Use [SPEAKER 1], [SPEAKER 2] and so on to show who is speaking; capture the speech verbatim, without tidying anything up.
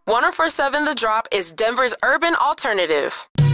[SPEAKER 1] one oh four point seven The Drop is Denver's urban alternative.